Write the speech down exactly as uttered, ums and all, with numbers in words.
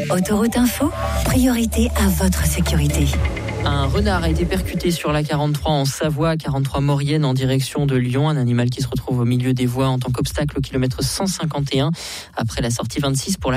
Autoroute Info, priorité à votre sécurité. Un renard a été percuté sur la quarante-trois en Savoie, quarante-trois Maurienne en direction de Lyon. Un animal qui se retrouve au milieu des voies en tant qu'obstacle au kilomètre cent cinquante et un après la sortie vingt-six pour la